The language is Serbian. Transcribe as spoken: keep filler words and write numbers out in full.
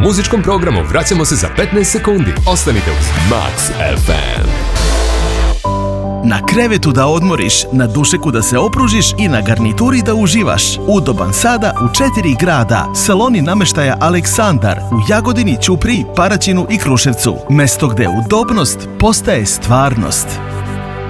muzičkom programu vraćamo se za petnaest sekundi. Ostanite uz Max ef em. Na krevetu da odmoriš, na dušeku da se opružiš i na garnituri da uživaš. Udoban sada u četiri grada. Saloni namještaja Aleksandar u Jagodini, Ćupriji, Paraćinu i Kruševcu. Mesto gde udobnost postaje stvarnost.